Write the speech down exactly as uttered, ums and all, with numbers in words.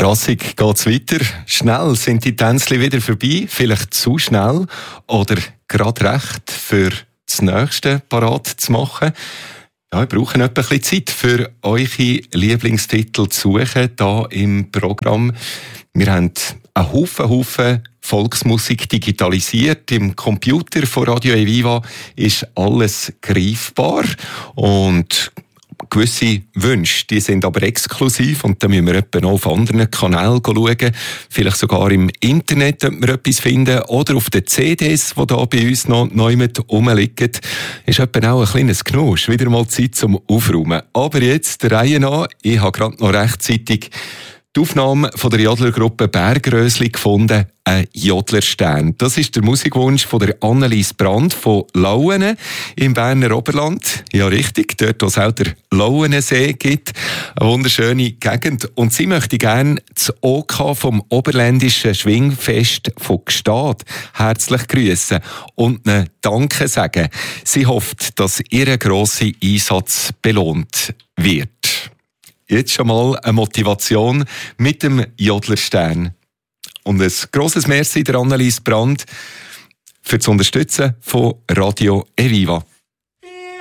Rassig geht's weiter. Schnell sind die Tänzchen wieder vorbei, vielleicht zu schnell oder gerade recht für das Nächste parat zu machen. Ja, wir brauchen etwa ein bisschen Zeit für eure Lieblingstitel zu suchen hier im Programm. Wir haben einen Haufen, Haufen Volksmusik digitalisiert. Im Computer von Radio Eviva ist alles greifbar und gewisse Wünsche, die sind aber exklusiv und da müssen wir etwa noch auf anderen Kanälen schauen. Vielleicht sogar im Internet könnte man etwas finden oder auf den C Ds, die da bei uns noch neu mit rumliegen. Ist etwa auch ein kleines Genuss. Wieder mal Zeit zum Aufräumen. Aber jetzt der Reihe nach. Ich habe gerade noch rechtzeitig die Aufnahme von der Jodlergruppe Bergrösli gefunden, ein Jodlerstern. Das ist der Musikwunsch von der Annelies Brandt von Lauenen im Berner Oberland. Ja, richtig, dort, wo es auch der Lauenensee gibt. Eine wunderschöne Gegend. Und sie möchte gerne das O K vom Oberländischen Schwingfest von Gstaad herzlich grüßen und ihnen Danke sagen. Sie hofft, dass ihr grosser Einsatz belohnt wird. Jetzt schon mal eine Motivation mit dem Jodlerstern. Und ein grosses Merci der Annelies Brandt für das Unterstützen von Radio Eviva.